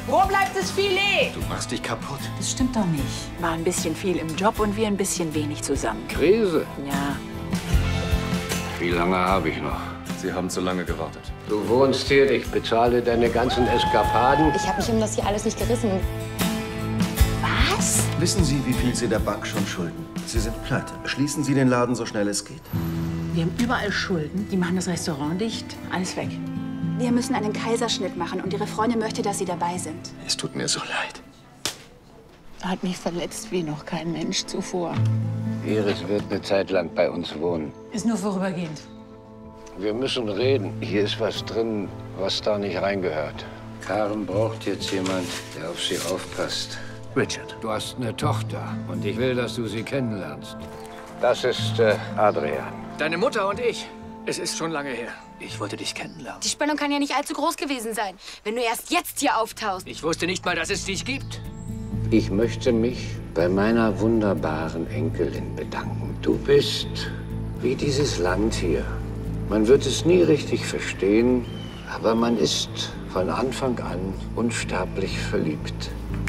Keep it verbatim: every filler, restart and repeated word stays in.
Wo bleibt das Filet? Du machst dich kaputt. Das stimmt doch nicht. War ein bisschen viel im Job und wir ein bisschen wenig zusammen. Krise? Ja. Wie lange habe ich noch? Sie haben zu lange gewartet. Du wohnst hier, ich bezahle deine ganzen Eskapaden. Ich habe mich um das hier alles nicht gerissen. Was? Wissen Sie, wie viel Sie der Bank schon schulden? Sie sind pleite. Schließen Sie den Laden so schnell es geht. Wir haben überall Schulden. Die machen das Restaurant dicht. Alles weg. Wir müssen einen Kaiserschnitt machen und Ihre Freundin möchte, dass Sie dabei sind. Es tut mir so leid. Er hat mich verletzt wie noch kein Mensch zuvor. Iris wird eine Zeit lang bei uns wohnen. Ist nur vorübergehend. Wir müssen reden. Hier ist was drin, was da nicht reingehört. Karen braucht jetzt jemand, der auf sie aufpasst. Richard. Du hast eine Tochter und ich will, dass du sie kennenlernst. Das ist äh, Adrian. Deine Mutter und ich. Es ist schon lange her. Ich wollte dich kennenlernen. Die Spannung kann ja nicht allzu groß gewesen sein, wenn du erst jetzt hier auftauchst. Ich wusste nicht mal, dass es dich gibt. Ich möchte mich bei meiner wunderbaren Enkelin bedanken. Du bist wie dieses Land hier. Man wird es nie richtig verstehen, aber man ist von Anfang an unsterblich verliebt.